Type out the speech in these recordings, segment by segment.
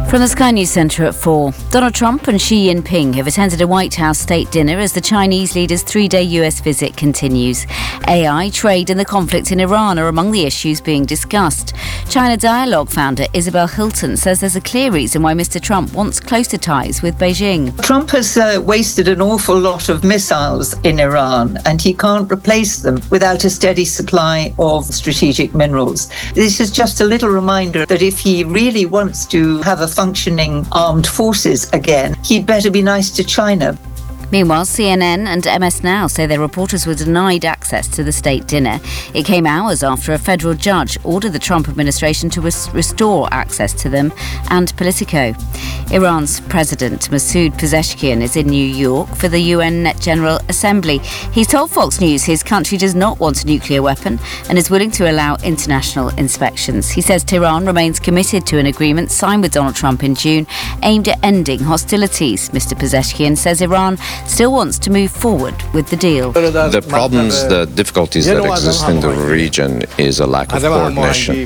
From the Sky News Centre at 4, Donald Trump and Xi Jinping have attended a White House state dinner as the Chinese leader's 3-day US visit continues. AI, trade and the conflict in Iran are among the issues being discussed. China Dialogue founder Isabel Hilton says there's a clear reason why Mr. Trump wants closer ties with Beijing. Trump has wasted an awful lot of missiles in Iran, and he can't replace them without a steady supply of strategic minerals. This is just a little reminder that if he really wants to have a functioning armed forces again, he'd better be nice to China. Meanwhile, CNN and MS Now say their reporters were denied access to the state dinner. It came hours after a federal judge ordered the Trump administration to restore access to them and Politico. Iran's President Masoud Pezeshkian is in New York for the UN General Assembly. He's told Fox News his country does not want a nuclear weapon and is willing to allow international inspections. He says Tehran remains committed to an agreement signed with Donald Trump in June aimed at ending hostilities. Mr. Pezeshkian says Iran still wants to move forward with the deal. The problems, the difficulties that exist in the region is a lack of coordination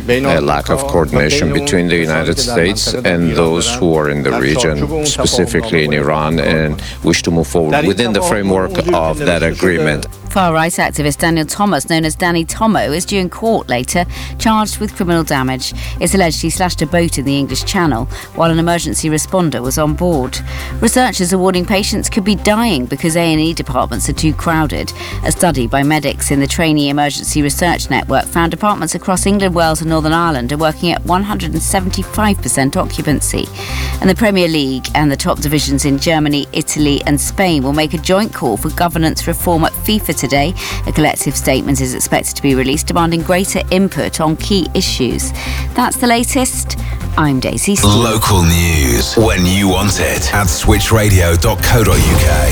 between the United States and those who are in the region, specifically in Iran, and wish to move forward within the framework of that agreement. Far-right activist Daniel Thomas, known as Danny Tomo, is due in court later, charged with criminal damage. It's alleged he slashed a boat in the English Channel while an emergency responder was on board. Researchers are warning patients could be dying because A&E departments are too crowded. A study by medics in the Trainee Emergency Research Network found departments across England, Wales and Northern Ireland are working at 175% occupancy. And the Premier League and the top divisions in Germany, Italy and Spain will make a joint call for governance reform at FIFA today. A collective statement is expected to be released demanding greater input on key issues. That's the latest. I'm Daisy Steele. Local news when you want it at switchradio.co.uk.